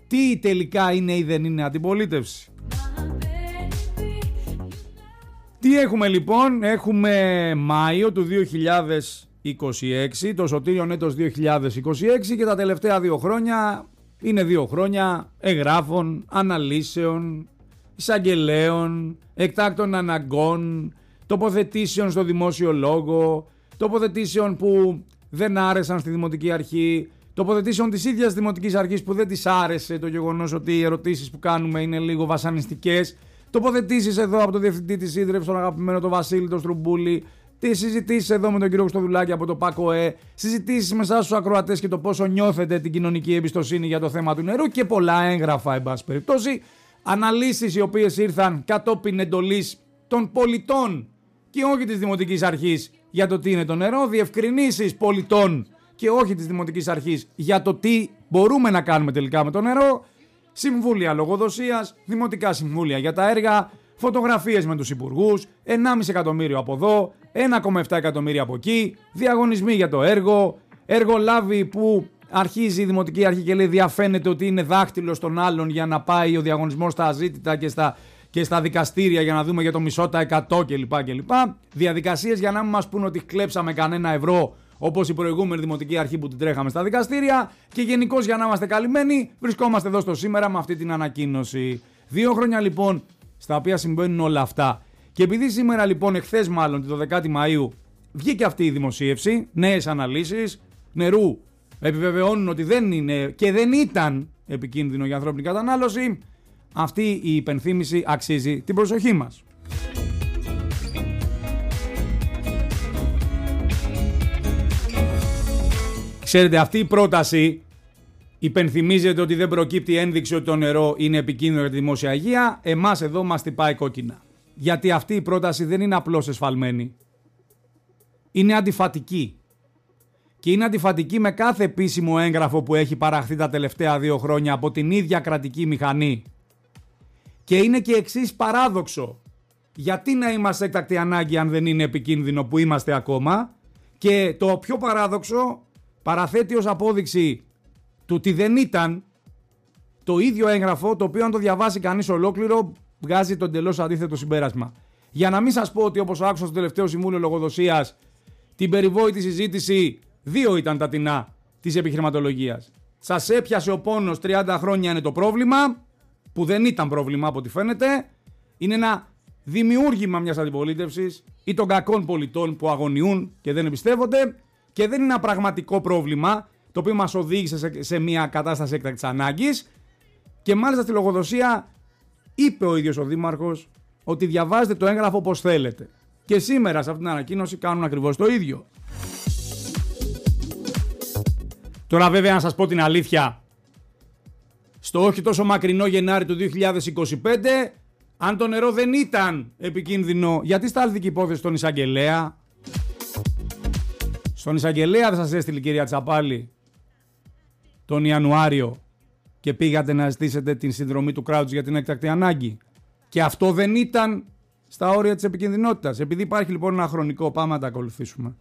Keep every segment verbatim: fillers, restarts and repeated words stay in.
τι τελικά είναι ή δεν είναι αντιπολίτευση. Τι έχουμε λοιπόν? Έχουμε Μάιο του δύο χιλιάδες είκοσι έξι, το σωτήριον έτος δύο χιλιάδες είκοσι έξι, και τα τελευταία δύο χρόνια είναι δύο χρόνια εγγράφων, αναλύσεων, εισαγγελέων, εκτάκτων αναγκών, τοποθετήσεων στο δημόσιο λόγο, τοποθετήσεων που δεν άρεσαν στη Δημοτική Αρχή, τοποθετήσεων της ίδιας Δημοτικής Αρχής που δεν της άρεσε το γεγονός ότι οι ερωτήσεις που κάνουμε είναι λίγο βασανιστικές, τοποθετήσεις εδώ από το Διευθυντή της Ίδρυψης, τον αγαπημένο τον Βασίλη τον Στρουμπούλη, τις συζητήσεις εδώ με τον κύριο Κωστοδουλάκη από το ΠΑΚΟΕ, συζητήσεις με εσάς τους ακροατές και το πόσο νιώθετε την κοινωνική εμπιστοσύνη για το θέμα του νερού και πολλά έγγραφα, εν πάση περιπτώσει, αναλύσεις οι οποίες ήρθαν κατόπιν εντολής των πολιτών και όχι της Δημοτικής Αρχής για το τι είναι το νερό, διευκρινήσεις πολιτών και όχι της Δημοτικής Αρχής για το τι μπορούμε να κάνουμε τελικά με το νερό, συμβούλια λογοδοσίας, δημοτικά συμβούλια για τα έργα, φωτογραφίες με τους υπουργούς, ενάμιση εκατομμύριο από εδώ, ένα κόμμα επτά εκατομμύρια από εκεί, διαγωνισμοί για το έργο, έργο-λάβη που αρχίζει η Δημοτική Αρχή και λέει διαφαίνεται ότι είναι δάχτυλο των άλλων για να πάει ο διαγωνισμός στα αζήτητα και στα, και στα δικαστήρια για να δούμε για το μισό τα εκατό κλπ. κλπ. Διαδικασίες για να μην μας πούν ότι κλέψαμε κανένα ευρώ όπως η προηγούμενη Δημοτική Αρχή που την τρέχαμε στα δικαστήρια, και γενικώς για να είμαστε καλυμμένοι βρισκόμαστε εδώ στο σήμερα με αυτή την ανακοίνωση. Δύο χρόνια λοιπόν στα οποία συμβαίνουν όλα αυτά. Και επειδή σήμερα λοιπόν, εχθές μάλλον, την δωδεκάτη Μαΐου, βγήκε αυτή η δημοσίευση, νέες αναλύσεις νερού επιβεβαιώνουν ότι δεν είναι και δεν ήταν επικίνδυνο για ανθρώπινη κατανάλωση, αυτή η υπενθύμηση αξίζει την προσοχή μας. Ξέρετε, αυτή η πρόταση υπενθυμίζεται ότι δεν προκύπτει ένδειξη ότι το νερό είναι επικίνδυνο για τη δημόσια υγεία. Εμάς εδώ μας τυπάει κόκκινα. Γιατί αυτή η πρόταση δεν είναι απλώς εσφαλμένη. Είναι αντιφατική. Και είναι αντιφατική με κάθε επίσημο έγγραφο που έχει παραχθεί τα τελευταία δύο χρόνια από την ίδια κρατική μηχανή. Και είναι και εξής παράδοξο. Γιατί να είμαστε έκτακτη ανάγκη αν δεν είναι επικίνδυνο που είμαστε ακόμα? Και το πιο παράδοξο, παραθέτει ως απόδειξη του ότι δεν ήταν το ίδιο έγγραφο, το οποίο αν το διαβάσει κανείς ολόκληρο βγάζει το εντελώς αντίθετο συμπέρασμα. Για να μην σας πω ότι όπως άκουσα στο τελευταίο Συμβούλιο Λογοδοσίας, την περιβόητη συζήτηση, δύο ήταν τα τεινά της επιχειρηματολογίας. Σας έπιασε ο πόνος, τριάντα χρόνια είναι το πρόβλημα, που δεν ήταν πρόβλημα από ό,τι φαίνεται, είναι ένα δημιούργημα μιας αντιπολίτευσης ή των κακών πολιτών που αγωνιούν και δεν εμπιστεύονται, και δεν είναι ένα πραγματικό πρόβλημα το οποίο μας οδήγησε σε, σε μια κατάσταση έκτακτης ανάγκης. Και μάλιστα στη λογοδοσία είπε ο ίδιος ο Δήμαρχος ότι διαβάζετε το έγγραφο όπως θέλετε. Και σήμερα σε αυτήν την ανακοίνωση κάνουν ακριβώς το ίδιο. Τώρα βέβαια να σας πω την αλήθεια, στο όχι τόσο μακρινό Γενάρη του δύο χιλιάδες είκοσι πέντε, αν το νερό δεν ήταν επικίνδυνο, γιατί στάλθηκε υπόθεση στον εισαγγελέα? Στον εισαγγελέα δεν σας έστειλε η κυρία Τσαπάλη τον Ιανουάριο και πήγατε να ζητήσετε την συνδρομή του κράτους για την έκτακτη ανάγκη? Και αυτό δεν ήταν στα όρια της επικινδυνότητας. Επειδή υπάρχει λοιπόν ένα χρονικό, πάμε να τα ακολουθήσουμε.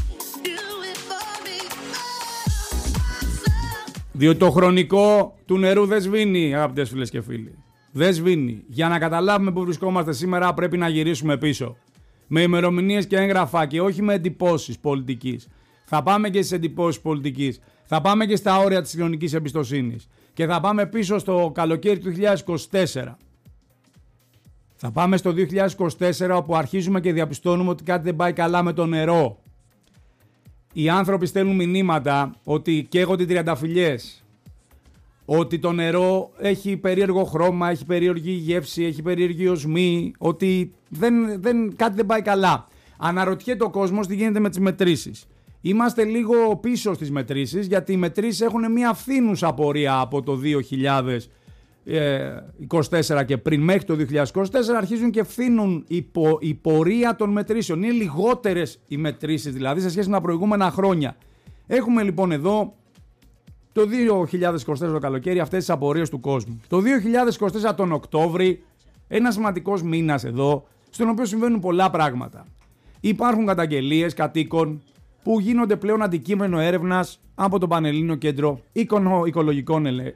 Διότι το χρονικό του νερού δεν σβήνει, αγαπητές φίλες και φίλοι. Δεν σβήνει. Για να καταλάβουμε που βρισκόμαστε σήμερα πρέπει να γυρίσουμε πίσω. Με ημερομηνίες και έγγραφα και όχι με εντυπώσεις πολιτικής. Θα πάμε και στις εντυπώσεις πολιτικής. Θα πάμε και στα όρια της κοινωνικής εμπιστοσύνης. Και θα πάμε πίσω στο καλοκαίρι του δύο χιλιάδες είκοσι τέσσερα. Θα πάμε στο δύο χιλιάδες είκοσι τέσσερα όπου αρχίζουμε και διαπιστώνουμε ότι κάτι δεν πάει καλά με το νερό. Οι άνθρωποι στέλνουν μηνύματα ότι καίγονται τριανταφυλλιές, ότι το νερό έχει περίεργο χρώμα, έχει περίεργη γεύση, έχει περίεργη οσμή, ότι δεν, δεν, κάτι δεν πάει καλά. Αναρωτιέται ο κόσμος τι γίνεται με τις μετρήσεις. Είμαστε λίγο πίσω στις μετρήσεις, γιατί οι μετρήσεις έχουν μια φθήνουσα πορεία από το δύο χιλιάδες είκοσι τέσσερα και πριν μέχρι το δύο χιλιάδες είκοσι τέσσερα αρχίζουν και φθήνουν η, πο, η πορεία των μετρήσεων. Είναι λιγότερες οι μετρήσεις δηλαδή σε σχέση με τα προηγούμενα χρόνια. Έχουμε λοιπόν εδώ το δύο χιλιάδες είκοσι τέσσερα το καλοκαίρι αυτές τις απορίες του κόσμου. Το δύο χιλιάδες είκοσι τέσσερα τον Οκτώβρη, ένα σημαντικός μήνας εδώ, στον οποίο συμβαίνουν πολλά πράγματα. Υπάρχουν καταγγελίες κατοίκων που γίνονται πλέον αντικείμενο έρευνας από το Πανελλήνιο Κέντρο Οικολογικών